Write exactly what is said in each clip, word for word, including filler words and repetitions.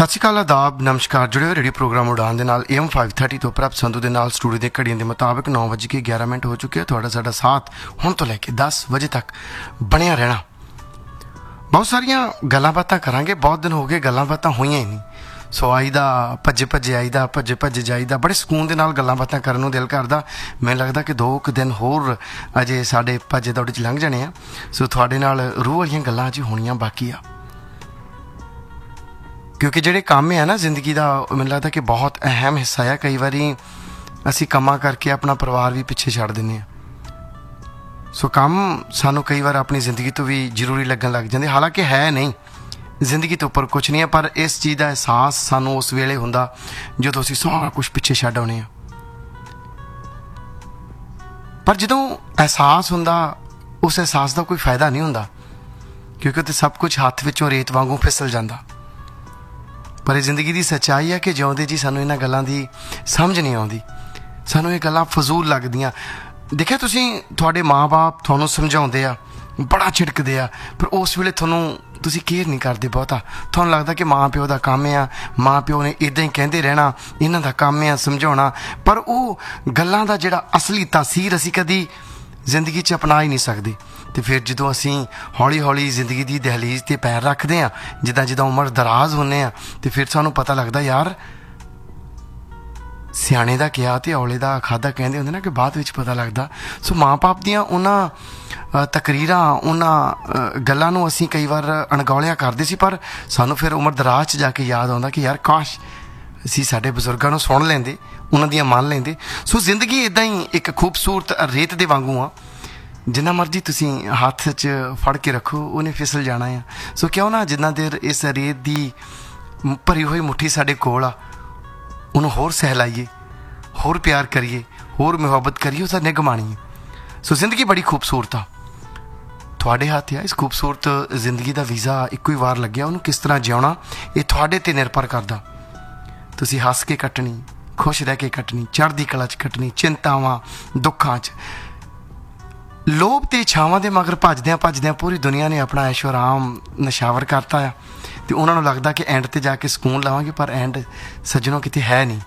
सत श्री अकाल, आदाब, नमस्कार। जुड़े हो रेडियो प्रोग्राम उड़ान दे नाल एम फाइव थर्टी तो प्रभ संधू के नाल स्टूडियो के घड़ियों के मुताबिक नौ बज के ग्यारह मिनट हो चुके हैं। थोड़ा साडा साथ हुण तो लैके दस बजे तक बनिया रहना। बहुत सारिया गल्लां बातां करांगे। बहुत दिन हो गए गल्लां बातां होईयां ही नहीं। सो आईदा भज्जे भज्जे आईदा भज्जे भज्जे जाईदा। बड़े सकून के नाल गल्लां बातां करन नूं दिल करदा। मैनूं लगदा कि दो क दिन होर अजे साडे भज्जे दौड़ च लंघ जाने आ। सो तुहाडे नाल रूह वालियां गल्लां अजे होणीआं बाकी आ, क्योंकि ਜਿਹੜੇ ਕੰਮ ਹੈ ਨਾ ਜ਼ਿੰਦਗੀ ਦਾ, ਮੈਨੂੰ ਲੱਗਦਾ ਕਿ ਬਹੁਤ ਅਹਿਮ ਹਿੱਸਾ ਹੈ। ਕਈ ਵਾਰੀ ਅਸੀਂ ਕੰਮਾਂ ਕਰਕੇ ਆਪਣਾ ਪਰਿਵਾਰ ਵੀ ਪਿੱਛੇ ਛੱਡ ਦਿੰਦੇ ਹਾਂ। ਸੋ ਕੰਮ ਸਾਨੂੰ ਕਈ ਵਾਰ ਆਪਣੀ ਜ਼ਿੰਦਗੀ ਤੋਂ ਵੀ ਜ਼ਰੂਰੀ ਲੱਗਣ ਲੱਗ ਜਾਂਦੇ। ਹਾਲਾਂਕਿ ਹੈ ਨਹੀਂ, ਜ਼ਿੰਦਗੀ ਤੋਂ ਉੱਪਰ ਕੁਛ ਨਹੀਂ ਹੈ, ਪਰ ਇਸ ਚੀਜ਼ ਦਾ ਅਹਿਸਾਸ ਸਾਨੂੰ ਉਸ ਵੇਲੇ ਹੁੰਦਾ ਜਦੋਂ ਅਸੀਂ ਸਾਰਾ ਕੁਛ ਪਿੱਛੇ ਛੱਡ ਆਉਂਦੇ ਹਾਂ। ਪਰ ਜਦੋਂ ਅਹਿਸਾਸ ਹੁੰਦਾ, ਉਸ ਅਹਿਸਾਸ ਦਾ ਕੋਈ ਫਾਇਦਾ ਨਹੀਂ ਹੁੰਦਾ, ਕਿਉਂਕਿ ਉੱਥੇ ਸਭ ਕੁਛ ਹੱਥ ਵਿੱਚੋਂ ਰੇਤ ਵਾਂਗੂ ਫਿਸਲ ਜਾਂਦਾ। पर यह जिंदगी की सच्चाई है कि जिउंदे जी सानू इन्हां गल्लां दी समझ नहीं आउंदी। सानू ये गल्लां फजूल लगदियां। देखिया तुसीं, तुहाडे माँ बाप तुहानूं समझाउंदे आ, बड़ा झिड़कदे आ, पर उस वेले तुहानूं तुसीं केयर नहीं करदे बहुता। तुहानूं लगदा कि माँ प्यो दा काम है, माँ प्यो ने इदां ही कहंदे रहना, इन्हां दा काम है समझाउणा। पर वो गल्लां दा जिहड़ा असली तासीर असीं कदी जिंदगी च अपना ही नहीं सकते। तो फिर जो असी हौली हौली जिंदगी की दहलीज से पैर रखते हैं, जिदा जिदा उम्र दराज होने, तो फिर सानू पता लगता यार सियाने का क्या तो औले का खादा कहते होंगे ना, कि बाद में पता लगता। सो माँ बाप दियाँ उन्हां तकरीरां उन्हां गल्लां नूं असीं कई बार अणगौलिया करते सी, पर सानू फिर उम्र दराज च जाके याद आता कि यार काश असीं साडे बजुर्गां नूं सुण लैंदे, उन्हां दियां मान लैंदे। सो जिंदगी इदां ही एक खूबसूरत रेत दे वांगू आ, जिन्ना मर्जी तुसी हाथ च फड़ के रखो उन्हें फिसल जाना है। सो क्यों ना जिन्ना देर इस रेत दी भरी हुई मुट्ठी साडे कोल आ, उन्हों होर सहलाइए, होर प्यार करिए, होर मुहब्बत करिए, उस निग माणीए। सो जिंदगी बड़ी खूबसूरत आ, तुहाडे हत्थ आ। इस खूबसूरत जिंदगी का वीज़ा इक्को ही वार लग्या, उन्होंने किस तरह जिउणा ये तुहाडे ते निर्भर करदा। तुसी हस के कटनी, खुश रह के कटनी, चढ़दी कला च कटनी, चिंतावां दुखां च। लोभ ते इच्छावां दे मगर भजद्यां भजद्यां पूरी दुनिया ने अपना ऐशो आराम नशावर करता है, तो उन्होंने लगता कि एंड ते जाके सुकून लवांगे, पर एंड सज्जनों किते है नहीं।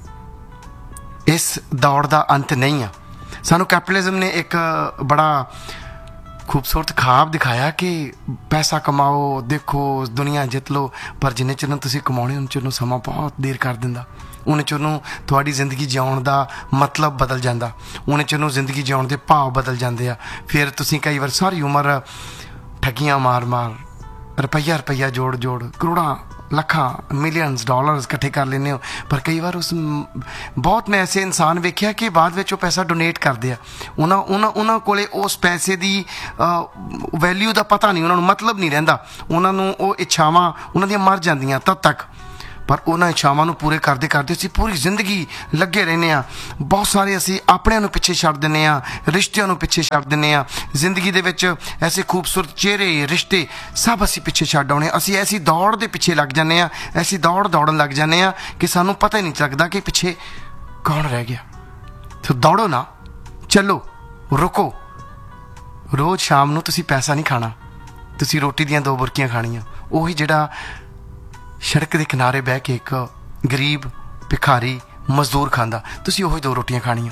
इस दौड़ का अंत नहीं आ। सानू कैपिटलिज्म ने एक बड़ा खूबसूरत ख्वाब दिखाया कि पैसा कमाओ, देखो दुनिया जित लो, पर जिन्ने चिर तुसीं कमाउने उन्ने चिर समा बहुत देर कर दिंदा। उन्ने चिर तुहाडी जिंदगी जिउण दा मतलब बदल जाता, उन्ने चिर जिंदगी जिउण दे भाव बदल जाते हैं। फिर तुसीं कई बार सारी उम्र ठगियां मार मार रुपया रुपया जोड़ जोड़ करोड़ां लखां मिलियनस डॉलर्स इकट्ठे कर लेने हो, पर कई बार उस बहुत मैं ऐसे इंसान वेख्या कि बाद में वो पैसा डोनेट करते हैं। उन्होंने उन्होंने उन्होंने कोले उस पैसे की वैल्यू का पता नहीं, उन्होंने मतलब नहीं रहिंदा। उन्होंने वो इच्छावां उन्होंने मर जांदियां तद तक, पर उन्होंने इच्छावां नूं पूरे करते करते असीं पूरी जिंदगी लगे रहने आ। बहुत सारे असीं अपणिआं नूं पिछे छड्ड दिंदे आ, रिश्तिਆਂ नूं पिछे छड्ड दिंदे आ। जिंदगी दे विच ऐसे खूबसूरत चेहरे रिश्ते सब असीं पिछे छड्ड आउणे। असीं ऐसी दौड़ दे पिछे लग जाने आ, ऐसी दौड़ दौड़न लग जाने आ कि सानूं पता ही नहीं लगदा कि पिछे कौन रह गया। तो दौड़ो ना, चलो, रुको। रोज़ शाम नूं तुसीं पैसा नहीं खाना, तुसीं रोटी दियां दो बुरकियां खाणियां। ਉਹੀ ਜਿਹੜਾ सड़क के किनारे बह के एक गरीब भिखारी मजदूर खांदा, तुसीं ਉਹੀ दो रोटियां खाणियां।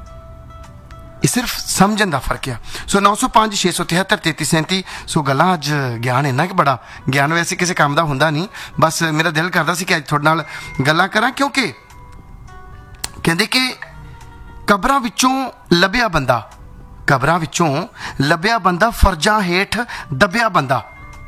ये सिर्फ समझण दा फर्क है। सो नौ सौ पाँच छे सौ तिहत्तर तेती सैंती। सो गल्लां अज ज्ञान इन्ना कि बड़ा ज्ञान वैसे किसी काम का हुंदा नहीं, बस मेरा दिल करदा सी कि अज तुहाडे नाल गल्लां करां, क्योंकि कहंदे कि कबरां विचों लभ्या बंदा, कबरां विचों लभ्या बंदा फर्जां हेठ दबिया बंदा,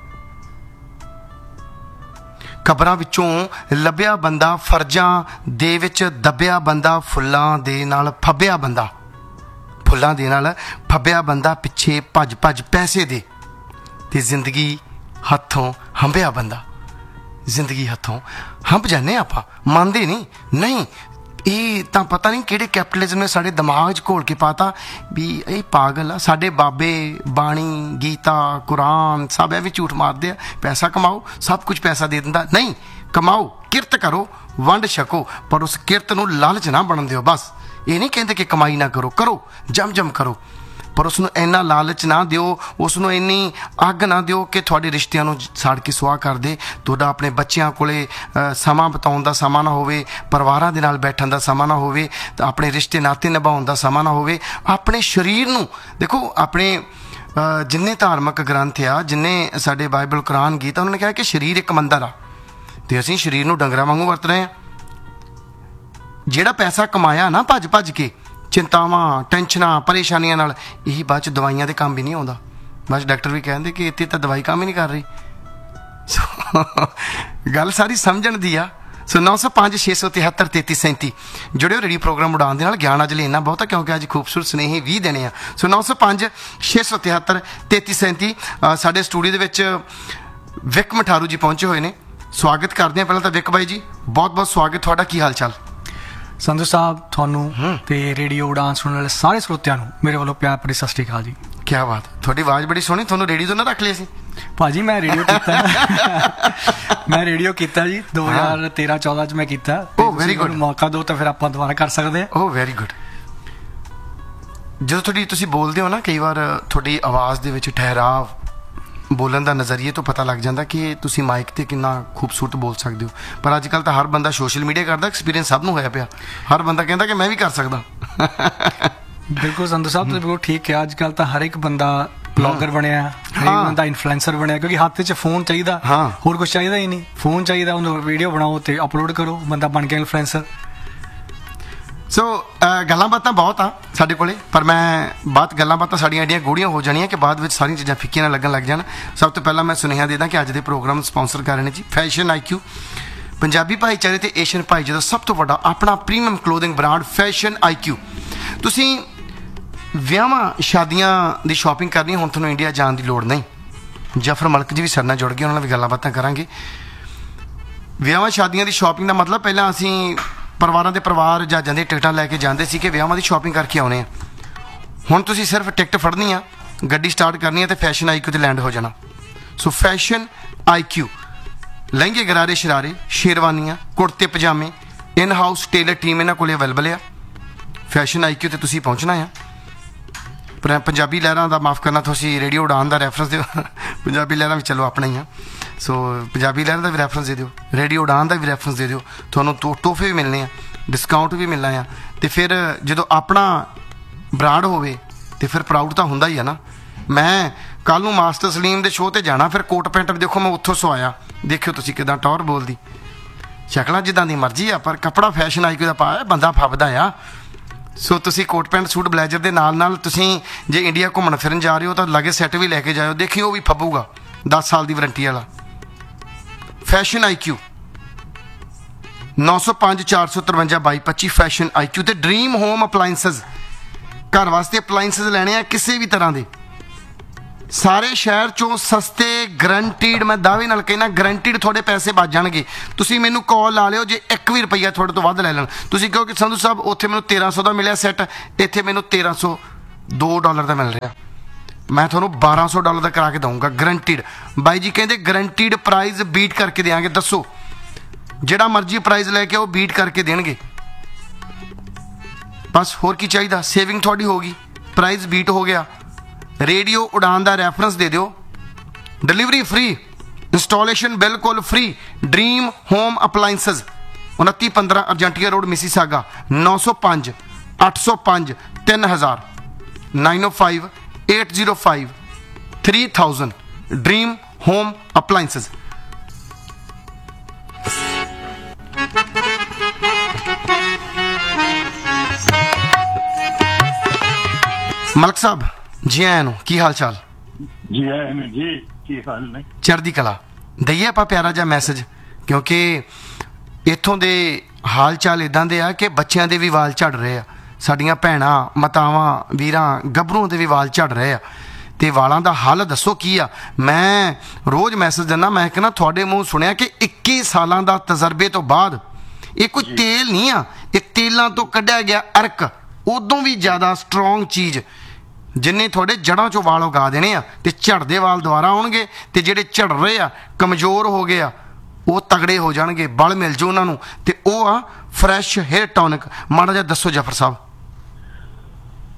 कबरां विचों लभ्या बंदा फर्जां दे विच दबिया बंदा, फुल्लां दे नाल फब्बिया बंदा, फुल्लां दे नाल फब्बिया बंदा, पिछे भज भज पैसे दे ते जिंदगी हत्थों हंबिया बंदा। जिंदगी हत्थों हंब जाने आपां, मनदे नहीं नहीं ये तो पता नहीं किहड़े कैपिटलिज्म ने साढ़े दिमाग च घोल के पाता भी ये पागल आ। साढ़े बाबे बाणी गीता कुरान सब ये भी झूठ मारते, पैसा कमाओ सब कुछ पैसा दे दिंदा। नहीं, कमाओ, किरत करो, वंड छको, पर उस किरत नूं लालच ना बनन दिओ। बस ये नहीं कहते कि कमाई ना करो, करो, जम जम करो, ਪਰ ਉਸ ਨੂੰ ਇੰਨਾ ਲਾਲਚ ਨਾ ਦਿਓ, ਉਸ ਨੂੰ ਇੰਨੀ ਅੱਗ ਨਾ ਦਿਓ ਕਿ ਤੁਹਾਡੇ ਰਿਸ਼ਤਿਆਂ ਨੂੰ ਸਾੜ ਕੇ ਸੁਆਹ ਕਰ ਦੇ। ਤੁਹਾਡਾ ਆਪਣੇ ਬੱਚਿਆਂ ਕੋਲੇ ਸਮਾਂ ਬਿਤਾਉਣ ਦਾ ਸਮਾਂ ਨਾ ਹੋਵੇ, ਪਰਿਵਾਰਾਂ ਦੇ ਨਾਲ ਬੈਠਣ ਦਾ ਸਮਾਂ ਨਾ ਹੋਵੇ, ਤਾਂ ਆਪਣੇ ਰਿਸ਼ਤੇ ਨਾਤੇ ਨਿਭਾਉਣ ਦਾ ਸਮਾਂ ਨਾ ਹੋਵੇ। ਆਪਣੇ ਸਰੀਰ ਨੂੰ ਦੇਖੋ, ਆਪਣੇ ਜਿੰਨੇ ਧਾਰਮਿਕ ਗ੍ਰੰਥ ਆ, ਜਿੰਨੇ ਸਾਡੇ ਬਾਈਬਲ, ਕੁਰਾਨ, ਗੀਤਾ, ਉਹਨਾਂ ਨੇ ਕਿਹਾ ਕਿ ਸਰੀਰ ਇੱਕ ਮੰਦਰ ਆ, ਤੇ ਅਸੀਂ ਸਰੀਰ ਨੂੰ ਡੰਗਰਾਂ ਵਾਂਗੂ ਵਰਤ ਰਹੇ ਹਾਂ। ਜਿਹੜਾ ਪੈਸਾ ਕਮਾਇਆ ਨਾ ਭੱਜ ਭੱਜ ਕੇ, ਚਿੰਤਾਵਾਂ, ਟੈਨਸ਼ਨਾਂ, ਪਰੇਸ਼ਾਨੀਆਂ ਨਾਲ, ਇਹੀ ਬਾਅਦ 'ਚ ਦਵਾਈਆਂ ਦੇ ਕੰਮ ਵੀ ਨਹੀਂ ਆਉਂਦਾ। ਬਸ ਡਾਕਟਰ ਵੀ ਕਹਿੰਦੇ ਕਿ ਇੱਥੇ ਤਾਂ ਦਵਾਈ ਕੰਮ ਹੀ ਨਹੀਂ ਕਰ ਰਹੀ। ਸੋ ਗੱਲ ਸਾਰੀ ਸਮਝਣ ਦੀ ਆ। ਸੋ ਨੌ ਸੌ ਪੰਜ ਛੇ ਸੌ ਤਿਹੱਤਰ ਤੇਤੀ ਸੈਂਤੀ ਜੁੜਿਓ ਰੇਡੀਓ ਪ੍ਰੋਗਰਾਮ ਉਡਾਣ ਦੇ ਨਾਲ। ਗਿਆਨ ਅੱਜ ਲਈ ਇੰਨਾ ਬਹੁਤਾ, ਕਿਉਂਕਿ ਅੱਜ ਖੂਬਸੂਰਤ ਸੁਨੇਹੇ ਵੀਹ ਦੇਣੇ ਆ। ਸੋ ਨੌ ਸੌ ਪੰਜ ਛੇ ਸੌ ਤਿਹੱਤਰ ਤੇਤੀ ਸੈਂਤੀ ਸਾਡੇ ਸਟੂਡੀਓ ਦੇ ਵਿੱਚ ਵਿਕ ਮਠਾਰੂ ਜੀ ਪਹੁੰਚੇ ਹੋਏ ਨੇ। ਸਵਾਗਤ ਕਰਦੇ ਹਾਂ ਪਹਿਲਾਂ ਤਾਂ ਵਿਕ ਬਾਈ ਜੀ, ਬਹੁਤ ਬਹੁਤ ਸਵਾਗਤ ਤੁਹਾਡਾ। ਕੀ ਹਾਲ ਚਾਲ? ਸੰਧੂ ਸਾਹਿਬ, ਤੁਹਾਨੂੰ ਤੇ ਰੇਡੀਓ ਉਡਾਨ ਸੁਣਨ ਵਾਲੇ ਸਾਰੇ ਸਰੋਤਿਆਂ ਨੂੰ ਮੇਰੇ ਵੱਲੋਂ ਪਿਆਰ ਭਰੀ ਸਤਿ ਸ਼੍ਰੀ ਅਕਾਲ ਜੀ। ਕੀ ਬਾਤ, ਤੁਹਾਡੀ ਆਵਾਜ਼ ਬੜੀ ਸੋਹਣੀ। ਤੁਹਾਨੂੰ ਰੇਡੀਓ ਤੋਂ ਨਾ ਰੱਖ ਲਿਆ ਸੀ ਭਾਜੀ? ਮੈਂ ਰੇਡੀਓ ਕੀਤਾ ਮੈਂ ਰੇਡੀਓ ਕੀਤਾ ਜੀ ਦੋ ਹਜ਼ਾਰ ਤੇਰਾਂ ਚੌਦਾਂ ਚ ਮੈਂ ਕੀਤਾ। ਓ ਵੈਰੀ ਗੁੱਡ। ਮੌਕਾ ਦਿਓ ਤਾਂ ਫਿਰ ਆਪਾਂ ਦੁਬਾਰਾ ਕਰ ਸਕਦੇ ਹਾਂ। ਓ ਵੈਰੀ ਗੁੱਡ। ਜਦੋਂ ਤੁਹਾਡੀ ਤੁਸੀਂ ਬੋਲਦੇ ਹੋ ਨਾ, ਕਈ ਵਾਰ ਤੁਹਾਡੀ ਆਵਾਜ਼ ਦੇ ਵਿੱਚ ਠਹਿਰਾਵ, ਬੋਲਣ ਦਾ ਨਜ਼ਰੀਏ ਤੋਂ ਪਤਾ ਲੱਗ ਜਾਂਦਾ ਕਿ ਤੁਸੀਂ ਮਾਈਕ ਤੇ ਕਿੰਨਾ ਖੂਬਸੂਰਤ ਬੋਲ ਸਕਦੇ ਹੋ। ਪਰ ਅੱਜ ਕੱਲ੍ਹ ਤਾਂ ਹਰ ਬੰਦਾ ਸੋਸ਼ਲ ਮੀਡੀਆ ਕਰਦਾ, ਐਕਸਪੀਰੀਅੰਸ ਸਭ ਨੂੰ ਹੋਇਆ ਪਿਆ। ਹਰ ਬੰਦਾ ਕਹਿੰਦਾ ਕਿ ਮੈਂ ਵੀ ਕਰ ਸਕਦਾ। ਬਿਲਕੁਲ ਸੰਧੂ ਸਾਹਿਬ, ਤੁਸੀਂ ਬਿਲਕੁਲ ਠੀਕ ਕਿਹਾ। ਅੱਜ ਕੱਲ੍ਹ ਤਾਂ ਹਰ ਇੱਕ ਬੰਦਾ ਬਲੌਗਰ ਬਣਿਆ, ਹਰ ਇੱਕ ਬੰਦਾ ਇਨਫਲੂਐਂਸਰ ਬਣਿਆ, ਕਿਉਂਕਿ ਹੱਥ 'ਚ ਫੋਨ ਚਾਹੀਦਾ, ਹੋਰ ਕੁਛ ਚਾਹੀਦਾ ਹੀ ਨਹੀਂ। ਫੋਨ ਚਾਹੀਦਾ, ਉਹਨੂੰ ਵੀਡੀਓ ਬਣਾਓ ਤੇ ਅਪਲੋਡ ਕਰੋ, ਬੰਦਾ ਬਣ ਗਿਆ ਇਨਫਲੂਐਂਸਰ। ਸੋ ਗੱਲਾਂ ਬਾਤਾਂ ਬਹੁਤ ਆ ਸਾਡੇ ਕੋਲੇ, ਪਰ ਮੈਂ ਬਾਤ ਗੱਲਾਂ ਬਾਤਾਂ ਸਾਡੀਆਂ ਐਡੀਆਂ ਗੂੜੀਆਂ ਹੋ ਜਾਣੀਆਂ ਕਿ ਬਾਅਦ ਵਿੱਚ ਸਾਰੀਆਂ ਚੀਜ਼ਾਂ ਫਿੱਕੀਆਂ ਨਾ ਲੱਗਣ ਲੱਗ ਜਾਣ। ਸਭ ਤੋਂ ਪਹਿਲਾਂ ਮੈਂ ਸੁਨੇਹਾ ਦੇ ਦਾਂ ਕਿ ਅੱਜ ਦੇ ਪ੍ਰੋਗਰਾਮ ਸਪਾਂਸਰ ਕਰ ਰਹੇ ਨੇ ਜੀ ਫੈਸ਼ਨ ਆਈ ਕਿਊ। ਪੰਜਾਬੀ ਭਾਈਚਾਰੇ ਤੇ ਏਸ਼ੀਅਨ ਭਾਈਚਾਰੇ ਦਾ ਸਭ ਤੋਂ ਵੱਡਾ ਆਪਣਾ ਪ੍ਰੀਮੀਅਮ ਕਲੋਥਿੰਗ ਬ੍ਰਾਂਡ ਫੈਸ਼ਨ ਆਈ ਕਿਊ। ਤੁਸੀਂ ਵਿਆਹਾਂ ਸ਼ਾਦੀਆਂ ਦੀ ਸ਼ਾਪਿੰਗ ਕਰਨੀ, ਹੁਣ ਤੁਹਾਨੂੰ ਇੰਡੀਆ ਜਾਣ ਦੀ ਲੋੜ ਨਹੀਂ। ਜਫਰ ਮਲਕ ਜੀ ਵੀ ਸਾਡੇ ਨਾਲ ਜੁੜ ਗਏ, ਉਹਨਾਂ ਨਾਲ ਵੀ ਗੱਲਾਂ ਬਾਤਾਂ ਕਰਾਂਗੇ। ਵਿਆਹਾਂ ਸ਼ਾਦੀਆਂ ਦੀ ਸ਼ਾਪਿੰਗ ਦਾ ਮਤਲਬ, ਪਹਿਲਾਂ ਅਸੀਂ ਪਰਿਵਾਰਾਂ ਦੇ ਪਰਿਵਾਰ ਜਹਾਜ਼ਾਂ ਦੀਆਂ ਟਿਕਟਾਂ ਲੈ ਕੇ ਜਾਂਦੇ ਸੀ ਕਿ ਵਿਆਹਾਂ ਦੀ ਸ਼ਾਪਿੰਗ ਕਰਕੇ ਆਉਣੇ ਆ। ਹੁਣ ਤੁਸੀਂ ਸਿਰਫ ਟਿਕਟ ਫੜਨੀ ਆ, ਗੱਡੀ ਸਟਾਰਟ ਕਰਨੀ ਆ ਤੇ ਫੈਸ਼ਨ ਆਈ ਕਿਊ 'ਤੇ ਲੈਂਡ ਹੋ ਜਾਣਾ। ਸੋ ਫੈਸ਼ਨ ਆਈ ਕਿਊ, ਲਹਿੰਗੇ, ਗਰਾਰੇ, ਸ਼ਰਾਰੇ, ਸ਼ੇਰਵਾਨੀਆਂ, ਕੁੜਤੇ ਪਜਾਮੇ, ਇਨ ਹਾਊਸ ਟੇਲਰ ਟੀਮ ਇਹਨਾਂ ਕੋਲ ਅਵੇਲੇਬਲ ਆ। ਫੈਸ਼ਨ ਆਈ ਕਿਊ 'ਤੇ ਤੁਸੀਂ ਪਹੁੰਚਣਾ ਆ। ਪਰ ਪੰਜਾਬੀ ਲਹਿਰਾਂ ਦਾ ਮਾਫ ਕਰਨਾ, ਤੁਸੀਂ ਰੇਡੀਓ ਉਡਾਨ ਦਾ ਰੈਫਰੈਂਸ ਦਿਓ। ਪੰਜਾਬੀ ਲਹਿਰਾਂ ਵੀ ਚਲੋ ਆਪਣਾ ਹੀ ਆ। ਸੋ ਪੰਜਾਬੀ ਲਹਿਰਾਂ ਦਾ ਵੀ ਰੈਫਰੈਂਸ ਦੇ ਦਿਓ, ਰੇਡੀਓ ਉਡਾਨ ਦਾ ਵੀ ਰੈਫਰੈਂਸ ਦੇ ਦਿਓ। ਤੁਹਾਨੂੰ ਤੋ ਤੋਹਫੇ ਵੀ ਮਿਲਣੇ ਆ, ਡਿਸਕਾਊਂਟ ਵੀ ਮਿਲਣਾ ਆ। ਅਤੇ ਫਿਰ ਜਦੋਂ ਆਪਣਾ ਬ੍ਰਾਂਡ ਹੋਵੇ ਤਾਂ ਫਿਰ ਪ੍ਰਾਊਡ ਤਾਂ ਹੁੰਦਾ ਹੀ ਆ ਨਾ। ਮੈਂ ਕੱਲ੍ਹ ਨੂੰ ਮਾਸਟਰ ਸਲੀਮ ਦੇ ਸ਼ੋਅ 'ਤੇ ਜਾਣਾ, ਫਿਰ ਕੋਟ ਪੈਂਟ ਵੀ ਦੇਖੋ ਮੈਂ ਉੱਥੋਂ ਸਵਾਇਆ। ਦੇਖਿਓ ਤੁਸੀਂ ਕਿੱਦਾਂ ਟੌਰ ਬੋਲਦੀ, ਸ਼ਕਲਾਂ ਜਿੱਦਾਂ ਦੀ ਮਰਜ਼ੀ ਆ, ਪਰ ਕੱਪੜਾ ਫੈਸ਼ਨ ਆਈ ਕਿਊ ਦਾ ਪਾਇਆ, ਬੰਦਾ ਫੱਬਦਾ ਆ। ਸੋ ਤੁਸੀਂ ਕੋਟ ਪੈਂਟ ਸੂਟ ਬਲੇਜ਼ਰ ਦੇ ਨਾਲ ਨਾਲ ਤੁਸੀਂ ਜੇ ਇੰਡੀਆ ਘੁੰਮਣ ਫਿਰਨ ਜਾ ਰਹੇ ਹੋ ਤਾਂ ਲਾਗੇ ਸੈੱਟ ਵੀ ਲੈ ਕੇ ਜਾਇਓ, ਦੇਖਿਓ ਉਹ ਵੀ ਫੱਬੂਗਾ। ਦਸ ਸਾਲ ਦੀ ਵਾਰੰਟੀ ਵਾਲਾ ਫੈਸ਼ਨ ਆਈ ਕਿਊ। ਨੌ ਸੌ ਪੰਜ ਚਾਰ ਸੌ ਤਰਵੰਜਾ ਬਾਈ ਪੱਚੀ ਫੈਸ਼ਨ ਆਈ ਕਿਊ। ਤੇ ਡਰੀਮ ਹੋਮ ਅਪਲਾਇੰਸਸ, ਘਰ ਵਾਸਤੇ ਅਪਲਾਇੰਸਸ ਲੈਣੇ ਆ ਕਿਸੇ ਵੀ ਤਰ੍ਹਾਂ ਦੇ, ਸਾਰੇ ਸ਼ਹਿਰ 'ਚੋਂ ਸਸਤੇ, ਗਰੰਟੀਡ। ਮੈਂ ਦਾਅਵੇ ਨਾਲ ਕਹਿਣਾ ਗਰੰਟੀਡ ਤੁਹਾਡੇ ਪੈਸੇ ਬਚ ਜਾਣਗੇ। ਤੁਸੀਂ ਮੈਨੂੰ ਕਾਲ ਲਾ ਲਿਓ, ਜੇ ਇੱਕ ਵੀ ਰੁਪਈਆ ਤੁਹਾਡੇ ਤੋਂ ਵੱਧ ਲੈ ਲੈਣ, ਤੁਸੀਂ ਕਹੋ ਕਿ ਸੰਧੂ ਸਾਹਿਬ ਉੱਥੇ ਮੈਨੂੰ ਤੇਰਾਂ ਸੌ ਦਾ ਮਿਲਿਆ ਸੈੱਟ, ਇੱਥੇ ਮੈਨੂੰ ਤੇਰਾਂ ਸੌ ਦੋ ਡਾਲਰ ਦਾ ਮਿਲ ਰਿਹਾ, ਮੈਂ ਤੁਹਾਨੂੰ ਬਾਰਾਂ ਸੌ ਡਾਲਰ ਦਾ ਕਰਾ ਕੇ ਦਊਂਗਾ ਗਰੰਟੀਡ। ਬਾਈ ਜੀ ਕਹਿੰਦੇ ਗਰੰਟੀਡ ਪ੍ਰਾਈਜ਼ ਬੀਟ ਕਰਕੇ ਦੇਵਾਂਗੇ। ਦੱਸੋ, ਜਿਹੜਾ ਮਰਜ਼ੀ ਪ੍ਰਾਈਜ਼ ਲੈ ਕੇ ਉਹ ਬੀਟ ਕਰਕੇ ਦੇਣਗੇ। ਬਸ ਹੋਰ ਕੀ ਚਾਹੀਦਾ? ਸੇਵਿੰਗ ਤੁਹਾਡੀ ਹੋ ਗਈ, ਪ੍ਰਾਈਜ਼ ਬੀਟ ਹੋ ਗਿਆ। ਰੇਡੀਓ ਉਡਾਨ ਦਾ ਰੈਫਰੈਂਸ ਦੇ ਦਿਓ, ਡਿਲੀਵਰੀ ਫ੍ਰੀ, ਇੰਸਟਾਲੇਸ਼ਨ ਬਿਲਕੁਲ ਫ੍ਰੀ। ਡਰੀਮ ਹੋਮ ਅਪਲਾਇੰਸਸ, ਉਨੱਤੀ ਪੰਦਰਾਂ ਅਰਜੈਂਟੀਆ ਰੋਡ, ਮਿਸੀਸਾਗਾ। ਨੌ ਸੌ ਪੰਜ ਅੱਠ ਸੌ ਪੰਜ ਤਿੰਨ ਹਜ਼ਾਰ, ਨਾਈਨ ਓ five eight zero five three thousand. Dream home ਅਪਲਾਇੰਸਸ। ਮਲਕ ਸਾਹਿਬ ਜੀ ਆਇਆਂ ਨੂੰ, ਕੀ ਹਾਲ ਚਾਲ? ਜੀ ਆਇਆਂ ਨੂੰ ਜੀ, ਕੀ ਹਾਲ ਨੇ? ਚੜ੍ਹਦੀ ਕਲਾ। ਦਈਏ ਆਪਾਂ ਪਿਆਰਾ ਜਿਹਾ ਮੈਸੇਜ, ਕਿਉਂਕਿ ਇੱਥੋਂ ਦੇ ਹਾਲ ਚਾਲ ਇੱਦਾਂ ਦੇ ਆ ਕਿ ਬੱਚਿਆਂ ਦੇ ਵੀ ਵਾਲ ਝੜ ਰਹੇ ਆ, ਸਾਡੀਆਂ ਭੈਣਾਂ, ਮਾਤਾਵਾਂ, ਵੀਰਾਂ, ਗੱਭਰੂਆਂ ਦੇ ਵੀ ਵਾਲ ਝੜ ਰਹੇ ਆ। ਅਤੇ ਵਾਲਾਂ ਦਾ ਹੱਲ ਦੱਸੋ ਕੀ ਆ? ਮੈਂ ਰੋਜ਼ ਮੈਸੇਜ ਦਿੰਦਾ, ਮੈਂ ਕਹਿੰਦਾ ਤੁਹਾਡੇ ਮੂੰਹ ਸੁਣਿਆ ਕਿ ਇੱਕੀ ਸਾਲਾਂ ਦਾ ਤਜਰਬੇ ਤੋਂ ਬਾਅਦ ਇਹ ਕੋਈ ਤੇਲ ਨਹੀਂ ਆ, ਇਹ ਤੇਲਾਂ ਤੋਂ ਕੱਢਿਆ ਗਿਆ ਅਰਕ, ਉਦੋਂ ਵੀ ਜ਼ਿਆਦਾ ਸਟਰੋਂਗ ਚੀਜ਼, ਜਿੰਨੇ ਤੁਹਾਡੇ ਜੜ੍ਹਾਂ 'ਚੋਂ ਵਾਲ ਉਗਾ ਦੇਣੇ ਆ ਅਤੇ ਝੜਦੇ ਵਾਲ ਦੁਬਾਰਾ ਆਉਣਗੇ। ਅਤੇ ਜਿਹੜੇ ਝੜ ਰਹੇ ਆ, ਕਮਜ਼ੋਰ ਹੋ ਗਏ ਆ, ਉਹ ਤਗੜੇ ਹੋ ਜਾਣਗੇ, ਬਲ ਮਿਲ ਜਾਊ ਉਹਨਾਂ ਨੂੰ। ਅਤੇ ਉਹ ਆ ਫਰੈਸ਼ ਹੇਅਰ ਟੋਨਿਕ। ਮਾੜਾ ਜਿਹਾ ਦੱਸੋ ਜਫਰ ਸਾਹਿਬ।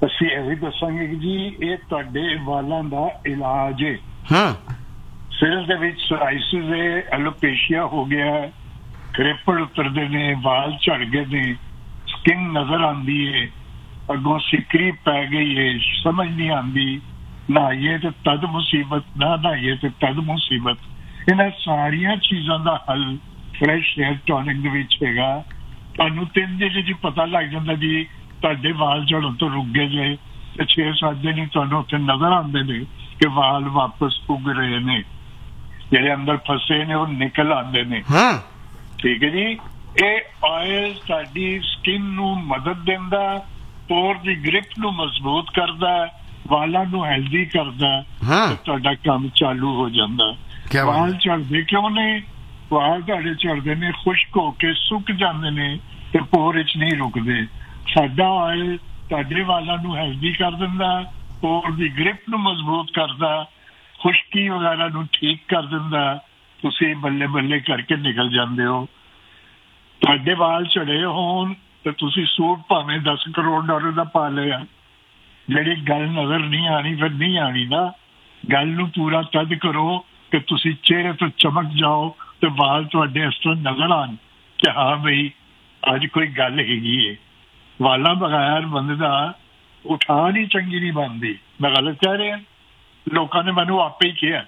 ਅਸੀਂ ਇਹ ਵੀ ਦੱਸਾਂਗੇ ਕਿ ਜੀ ਇਹ ਤੁਹਾਡੇ ਵਾਲਾਂ ਦਾ ਇਲਾਜ ਹੈ। ਹੂੰ ਸਿਰ ਦੇ ਵਿੱਚ ਸੋਰਾਇਸਿਸ ਹੈ, ਐਲੋਪੇਸ਼ੀਆ ਹੋ ਗਿਆ, ਕ੍ਰੇਪੜ ਉਤਰਦੇ ਨੇ, ਵਾਲ ਝੜ ਗਏ ਨੇ, ਸਕਿਨ ਨਜ਼ਰ ਆਉਂਦੀ ਹੈ, ਅੱਗੋਂ ਸਿਕਰੀ ਪੈ ਗਈ ਹੈ, ਸਮਝ ਨਹੀਂ ਆਉਂਦੀ, ਨਹਾਈਏ ਤੇ ਤਦ ਮੁਸੀਬਤ, ਨਾ ਨਹਾਈਏ ਤੇ ਤਦ ਮੁਸੀਬਤ। ਇਹਨਾਂ ਸਾਰੀਆਂ ਚੀਜ਼ਾਂ ਦਾ ਹੱਲ ਫਰੈਸ਼ ਹੇਅਰ ਟੌਨਿਕ ਦੇ ਵਿੱਚ ਹੈਗਾ। ਤੁਹਾਨੂੰ ਤਿੰਨ ਦਿਨ ਜੀ ਪਤਾ ਲੱਗ ਜਾਂਦਾ ਜੀ ਤੁਹਾਡੇ ਵਾਲ ਝੜਨ ਤੋਂ ਰੁਕ ਗਏ ਜੇ, ਤੇ ਛੇ ਸੱਤ ਦਿਨ ਹੀ ਤੁਹਾਨੂੰ ਉੱਥੇ ਨਜ਼ਰ ਆਉਂਦੇ ਨੇ ਕਿ ਵਾਲ ਵਾਪਸ ਉੱਗ ਰਹੇ ਨੇ, ਜਿਹੜੇ ਅੰਦਰ ਫਸੇ ਨੇ ਉਹ ਨਿਕਲ ਆਉਂਦੇ ਨੇ। ਹੂੰ ਠੀਕ ਹੈ ਜੀ। ਇਹ ਆਇਲ ਸਾਡੀ ਸਕਿਨ ਨੂੰ ਮਦਦ ਦਿੰਦਾ, ਪੋਰ ਦੀ ਗ੍ਰਿਪ ਨੂੰ ਮਜ਼ਬੂਤ ਕਰਦਾ, ਵਾਲਾਂ ਨੂੰ ਹੈਲਦੀ ਕਰਦਾ, ਤੇ ਤੁਹਾਡਾ ਕੰਮ ਚਾਲੂ ਹੋ ਜਾਂਦਾ। ਵਾਲ ਝੜਦੇ ਕਿਉਂ ਨੇ? ਵਾਲ ਤੁਹਾਡੇ ਝੜਦੇ ਨੇ ਖੁਸ਼ਕ ਹੋ ਕੇ ਸੁੱਕ ਜਾਂਦੇ ਨੇ ਤੇ ਪੋਰ ਵਿੱਚ ਨਹੀਂ ਰੁਕਦੇ। ਸਾਡਾ ਆਇਲ ਤੁਹਾਡੇ ਵਾਲਾਂ ਨੂੰ ਹੈਲਦੀ ਕਰ ਦਿੰਦਾ, ਪੋਰ ਦੀ ਗ੍ਰਿਪ ਨੂੰ ਮਜ਼ਬੂਤ ਕਰਦਾ, ਖੁਸ਼ਕੀ ਵਗੈਰਾ ਨੂੰ ਠੀਕ ਕਰ ਦਿੰਦਾ। ਤੁਸੀਂ ਬੱਲੇ ਬੱਲੇ ਕਰਕੇ ਨਿਕਲ ਜਾਂਦੇ ਹੋ। ਤੁਹਾਡੇ ਵਾਲ ਝੜੇ ਹੋਣ ਤੇ ਤੁਸੀਂ ਸੂਟ ਭਾਵੇਂ ਦਸ ਕਰੋੜ ਡਾਲਰ ਦਾ ਪਾ ਲਿਆ, ਜਿਹੜੀ ਗੱਲ ਨਜ਼ਰ ਨਹੀਂ ਆਣੀ ਫਿਰ ਨਹੀਂ ਆਣੀ ਨਾ। ਗੱਲ ਨੂੰ ਪੂਰਾ ਤਦ ਕਰੋ ਕਿ ਤੁਸੀਂ ਚਿਹਰੇ ਤੋਂ ਚਮਕ ਜਾਓ ਤੇ ਵਾਲ ਤੁਹਾਡੇ ਇਸ ਤਰ੍ਹਾਂ ਨਜ਼ਰ ਆਣ ਕਿ ਹਾਂ ਬਈ ਅੱਜ ਕੋਈ ਗੱਲ ਹੈਗੀ ਏ। ਵਾਲਾਂ ਬਗੈਰ ਬੰਦੇ ਦਾ ਉਠਾਣ ਹੀ ਚੰਗੀ ਨਹੀਂ ਬਣਦੀ। ਮੈਂ ਗਲਤ ਕਹਿ ਰਿਹਾ? ਲੋਕਾਂ ਨੇ ਮੈਨੂੰ ਆਪੇ ਹੀ ਕਿਹਾ।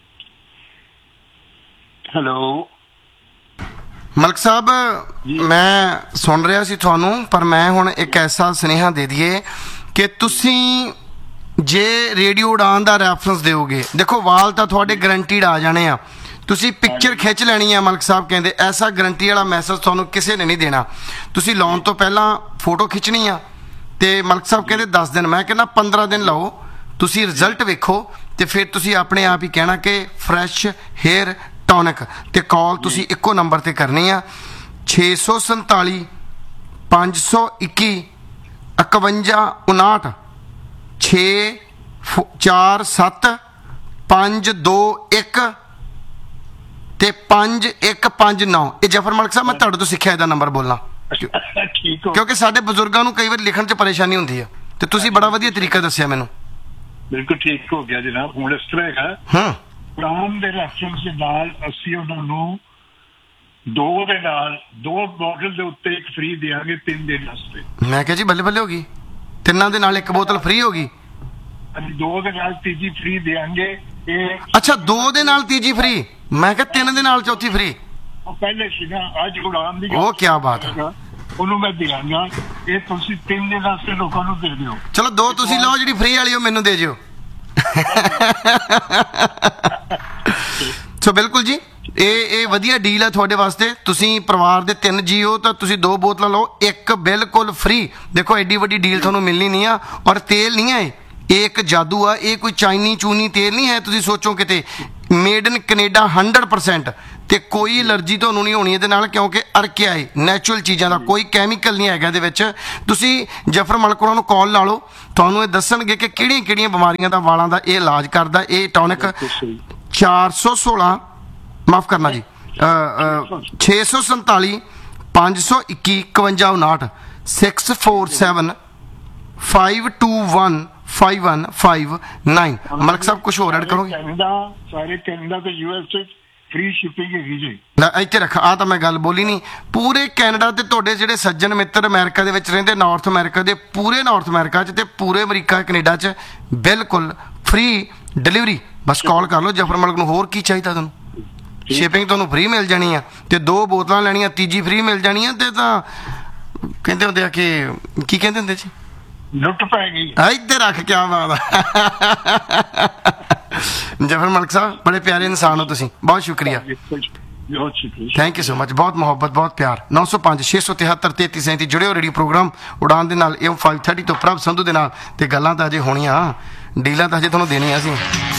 ਹੈਲੋ ਮਲਕ ਸਾਹਿਬ, ਮੈਂ ਸੁਣ ਰਿਹਾ ਸੀ ਤੁਹਾਨੂੰ, ਪਰ ਮੈਂ ਹੁਣ ਇੱਕ ਐਸਾ ਸੁਨੇਹਾ ਦੇ ਦਈਏ ਕਿ ਤੁਸੀਂ ਜੇ ਰੇਡੀਓ ਉਡਾਨ ਦਾ ਰੈਫਰੈਂਸ ਦਿਓਗੇ, ਦੇਖੋ ਵਾਲ ਤਾਂ ਤੁਹਾਡੇ ਗਰੰਟੀਡ ਆ ਜਾਣੇ ਆ, ਤੁਸੀਂ ਪਿਕਚਰ ਖਿੱਚ ਲੈਣੀ ਆ। ਮਲਕ ਸਾਹਿਬ ਕਹਿੰਦੇ ਐਸਾ ਗਰੰਟੀ ਵਾਲਾ ਮੈਸੇਜ ਤੁਹਾਨੂੰ ਕਿਸੇ ਨੇ ਨਹੀਂ ਦੇਣਾ। ਤੁਸੀਂ ਲਾਉਣ ਤੋਂ ਪਹਿਲਾਂ ਫੋਟੋ ਖਿੱਚਣੀ ਆ ਤੇ ਮਲਕ ਸਾਹਿਬ ਕਹਿੰਦੇ ਦਸ ਦਿਨ, ਮੈਂ ਕਹਿੰਦਾ ਪੰਦਰਾਂ ਦਿਨ ਲਾਓ, ਤੁਸੀਂ ਰਿਜ਼ਲਟ ਵੇਖੋ ਤੇ ਫਿਰ ਤੁਸੀਂ ਆਪਣੇ ਆਪ ਹੀ ਕਹਿਣਾ ਕਿ ਫਰੈਸ਼ ਹੇਅਰ ਟੌਨਿਕ। ਤੇ ਕਾਲ ਤੁਸੀਂ ਇੱਕੋ ਨੰਬਰ ਤੇ ਕਰਨੀ ਆ, ਛੇ ਸੌ ਸੰਤਾਲੀ ਪੰਜ ਸੌ ਇੱਕੀ ਇਕਵੰਜਾ ਉਨਾਹਠ, ਛੇ ਚਾਰ ਸੱਤ ਪੰਜ ਦੋ ਇੱਕ ਤੇ ਪੰਜ ਇੱਕ ਪੰਜ ਨੌ। ਇਹ ਜਫਰ ਮਲਕ ਸਾਹਿਬ ਮੈਂ ਤੁਹਾਡੇ ਤੋਂ ਸਿੱਖਿਆ ਇਹਦਾ ਨੰਬਰ ਬੋਲਣਾ, ਕਿਉਂਕਿ ਸਾਡੇ ਬਜ਼ੁਰਗਾਂ ਨੂੰ ਕਈ ਵਾਰ ਲਿਖਣ 'ਚ ਪਰੇਸ਼ਾਨੀ ਹੁੰਦੀ ਆ ਤੇ ਤੁਸੀਂ ਬੜਾ ਵਧੀਆ ਤਰੀਕਾ ਦੱਸਿਆ ਮੈਨੂੰ। ਬਿਲਕੁਲ ਠੀਕ ਹੋ ਗਿਆ ਜਨਾਬ। ਹੁਣ ਇਸ ਤਰ੍ਹਾਂ ਹੈਗਾ, ਹਾਂ ਕੁਰਾਨ ਦੇ ਰੈਫਰੈਂਸ ਦੇ ਨਾਲ ਅਸੀਂ ਉਹਨਾਂ ਨੂੰ ਦੋ ਦੇ ਨਾਲ ਦੋ ਬੋਟਲ ਦੇ ਉੱਤੇ ਇੱਕ ਫ੍ਰੀ ਦੇਵਾਂਗੇ ਤਿੰਨ ਦਿਨ ਵਾਸਤੇ। ਮੈਂ ਕਿਹਾ ਜੀ ਬੱਲੇ ਬੱਲੇ ਹੋ ਗਈ, ਤਿੰਨਾਂ ਦੇ ਨਾਲ ਇੱਕ ਬੋਤਲ ਫ੍ਰੀ ਹੋ ਗਈ। ਅਸੀਂ ਦੋ ਦੇ ਨਾਲ ਤੀਜੀ ਫ੍ਰੀ ਦੇਵਾਂਗੇ। ਇਹ ਅੱਛਾ, ਦੋ ਦੇ ਨਾਲ ਤੀਜੀ ਫ੍ਰੀ? ਮੈਂ ਕਿਹਾ ਤਿੰਨ ਦੇ ਨਾਲ ਚੌਥੀ ਫ੍ਰੀ। ਉਹ ਪਹਿਲੇ ਸੀਗਾ, ਅੱਜ ਕੁਰਾਨ ਦੀ ਉਹ ਕੀ ਬਾਤ ਹੈ, ਉਹਨੂੰ ਮੈਂ ਦੇਵਾਂਗਾ। ਇਹ ਤੁਸੀਂ ਤਿੰਨ ਦਿਨ ਵਾਸਤੇ ਲੋਕਾਂ ਨੂੰ ਦੇ ਦਿਓ। ਚਲੋ ਦੋ ਤੁਸੀਂ ਲਓ, ਜਿਹੜੀ ਫ੍ਰੀ ਵਾਲੀ ਉਹ ਮੈਨੂੰ ਦੇ ਜਿਓ। ਸੋ ਬਿਲਕੁਲ ਜੀ, ਇਹ ਇਹ ਵਧੀਆ ਡੀਲ ਹੈ ਤੁਹਾਡੇ ਵਾਸਤੇ। ਤੁਸੀਂ ਪਰਿਵਾਰ ਦੇ ਤਿੰਨ ਜੀ ਹੋ ਤਾਂ ਤੁਸੀਂ ਦੋ ਬੋਤਲਾਂ ਲਓ, ਇੱਕ ਬਿਲਕੁਲ ਫ੍ਰੀ। ਦੇਖੋ ਐਡੀ ਵੱਡੀ ਡੀਲ ਤੁਹਾਨੂੰ ਮਿਲਣੀ ਨਹੀਂ ਆ, ਔਰ ਤੇਲ ਨਹੀਂ ਹੈ ਇਹ, ਇੱਕ ਜਾਦੂ ਆ। ਇਹ ਕੋਈ ਚਾਈਨੀ ਚੂਨੀ ਤੇਲ ਨਹੀਂ ਹੈ, ਤੁਸੀਂ ਸੋਚੋ ਕਿਤੇ made in Canada hundred percent, ਤੇ ਕੋਈ ਐਲਰਜੀ ਤੁਹਾਨੂੰ ਨਹੀਂ ਹੋਣੀ ਇਹਦੇ ਨਾਲ, ਕਿਉਂਕਿ ਅਰਕਿਆ ਹੈ ਨੈਚੁਰਲ ਚੀਜ਼ਾਂ ਦਾ, ਕੋਈ ਕੈਮੀਕਲ ਨਹੀਂ ਹੈਗਾ ਇਹਦੇ ਵਿੱਚ। ਤੁਸੀਂ ਜਫਰ ਮਲਕ ਹੋਰਾਂ ਨੂੰ ਕਾਲ ਲਾ ਲਓ, ਤੁਹਾਨੂੰ ਇਹ ਦੱਸਣਗੇ ਕਿ ਕਿਹੜੀਆਂ ਕਿਹੜੀਆਂ ਬਿਮਾਰੀਆਂ ਦਾ ਵਾਲਾਂ ਦਾ ਇਹ ਇਲਾਜ ਕਰਦਾ ਇਹ ਟੌਨਿਕ। ਚਾਰ ਸੌ ਸੋਲਾਂ ਮਾਫ ਕਰਨਾ ਜੀ, ਛੇ ਸੌ ਸੰਤਾਲੀ ਪੰਜ ਸੌ ਇੱਕੀ ਇਕਵੰਜਾ ਉਨਾਹਠ, six four seven five to one five one five nine. ਮਲਕ ਸਾਹਿਬ ਕੁਝ ਹੋਰ ਐਡ ਕਰੋਗੇ? ਕੈਨੇਡਾ, ਸਾਰੇ ਕੈਨੇਡਾ ਤੇ ਯੂ ਐਸ ਵਿੱਚ ਫ੍ਰੀ ਸ਼ਿਪਿੰਗ ਹੈਗੀ ਜੀ। ਲੈ ਇੱਥੇ ਰੱਖ, ਆ ਤਾਂ ਮੈਂ ਗੱਲ ਬੋਲੀ ਨਹੀਂ। ਪੂਰੇ ਕੈਨੇਡਾ ਤੇ ਤੁਹਾਡੇ ਜਿਹੜੇ ਸੱਜਣ ਮਿੱਤਰ ਅਮਰੀਕਾ ਦੇ ਵਿੱਚ ਰਹਿੰਦੇ, ਨਾਰਥ ਅਮਰੀਕਾ ਦੇ, ਪੂਰੇ ਨਾਰਥ ਅਮਰੀਕਾ 'ਚ ਤੇ ਪੂਰੇ ਅਮਰੀਕਾ ਕੈਨੇਡਾ 'ਚ ਬਿਲਕੁਲ ਫ੍ਰੀ ਡਿਲੀਵਰੀ। ਬਸ ਕਾਲ ਕਰ ਲਓ ਜਫਰ ਮਲਕ ਨੂੰ। ਹੋਰ ਕੀ ਚਾਹੀਦਾ ਤੁਹਾਨੂੰ? ਸ਼ਿਪਿੰਗ ਤੁਹਾਨੂੰ ਫ੍ਰੀ ਮਿਲ ਜਾਣੀ ਆ ਤੇ ਦੋ ਬੋਤਲਾਂ ਲੈਣੀਆਂ ਤੀਜੀ ਫ੍ਰੀ ਮਿਲ ਜਾਣੀ ਆ, ਤੇ ਤਾਂ ਕਹਿੰਦੇ ਹੁੰਦੇ ਆ ਕਿ ਕੀ ਕਹਿੰਦੇ ਹੁੰਦੇ ਜੀ, ਲੁੱਟ ਪੈ ਗਈ। ਇੱਧਰ ਰੱਖ, ਕਿਆ ਬਾਤ ਆ। ਜਫਰ ਮਲਕ ਸਾਹਿਬ ਬੜੇ ਪਿਆਰੇ ਇਨਸਾਨ ਹੋ ਤੁਸੀਂ, ਬਹੁਤ ਸ਼ੁਕਰੀਆ, ਥੈਂਕ ਯੂ ਸੋ ਮਚ। ਬਹੁਤ ਮੁਹੱਬਤ, ਬਹੁਤ ਪਿਆਰ। ਨੌ ਸੌ ਪੰਜ ਛੇ ਸੌ ਤਿਹੱਤਰ ਤੇਤੀ ਸੈਂਤੀ ਜੁੜਿਓ ਰੇਡੀਓ ਪ੍ਰੋਗਰਾਮ ਉਡਾਨ ਦੇ ਨਾਲ, ਇਹ ਫਾਈਵ ਥਰਟੀ ਤੋਂ ਪ੍ਰਭ ਸੰਧੂ ਦੇ ਨਾਲ। ਤੇ ਗੱਲਾਂ ਤਾਂ ਅਜੇ ਹੋਣੀਆਂ, ਡੀਲਾਂ ਤਾਂ ਅਜੇ ਤੁਹਾਨੂੰ ਦੇਣੀਆਂ ਸੀ।